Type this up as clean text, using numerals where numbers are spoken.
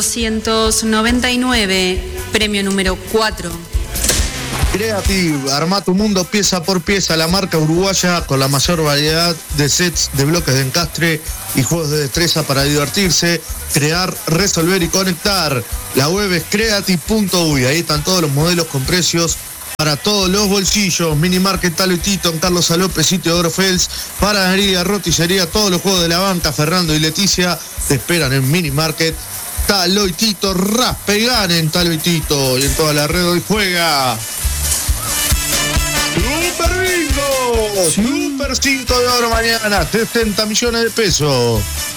299, premio número 4. Creative, arma tu mundo pieza por pieza, la marca uruguaya con la mayor variedad de sets de bloques de encastre y juegos de destreza para divertirse, crear, resolver y conectar. La web es creative.uy, ahí están todos los modelos con precios para todos los bolsillos. Mini Market Talo y Tito en Carlos López, sitio de Orofels, panadería, roticería, todos los juegos de la banca. Fernando y Leticia te esperan en Mini Market Talo y Tito. Raspe y gane en Talo y Tito y en toda la red hoy juega Super Bingo, Super 5 de oro mañana, 60 millones de pesos.